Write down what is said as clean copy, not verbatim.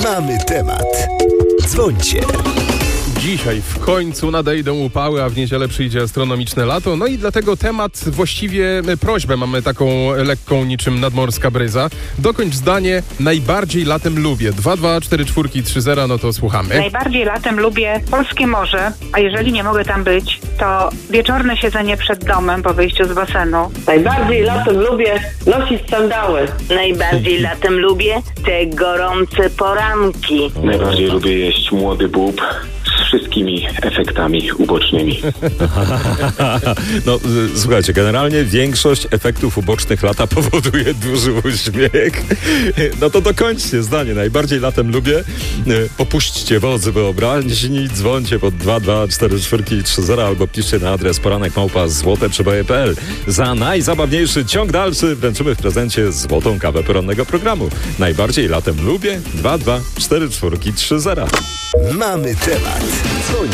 Mamy temat. Dzwońcie. Dzisiaj w końcu nadejdą upały, a w niedzielę przyjdzie astronomiczne lato. No i dlatego temat, właściwie prośbę mamy taką lekką niczym nadmorska bryza. Dokończ zdanie najbardziej latem lubię. 22443, no to słuchamy. Najbardziej latem lubię polskie morze, a jeżeli nie mogę tam być, to wieczorne siedzenie przed domem po wyjściu z basenu. Najbardziej latem lubię nosić sandały. Najbardziej latem lubię te gorące poranki. Najbardziej lubię jeść młody bób z wszystkimi efektami ubocznymi. No, słuchajcie, generalnie większość efektów ubocznych lata powoduje duży uśmiech. No to dokończcie zdanie. Najbardziej latem lubię. Popuśćcie wodzy wyobraźni, dzwońcie pod 22443 albo piszcie na adres poranek@złoteprzeboje.pl. Za najzabawniejszy ciąg dalszy wręczymy w prezencie złotą kawę porannego programu. Najbardziej latem lubię 22443. Mamy temat. Dzwońcie.